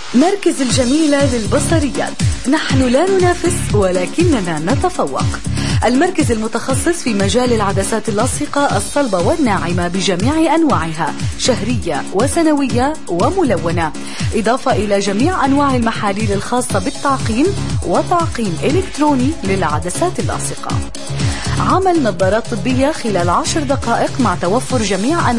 مركز الجميلة للبصريات، نحن لا ننافس ولكننا نتفوق. المركز المتخصص في مجال العدسات اللاصقة الصلبة والناعمة بجميع أنواعها، شهرية وسنوية وملونة، إضافة إلى جميع أنواع المحاليل الخاصة بالتعقيم وتعقيم إلكتروني للعدسات اللاصقة. عمل نظارات طبية خلال 10 دقائق مع توفر جميع أنواع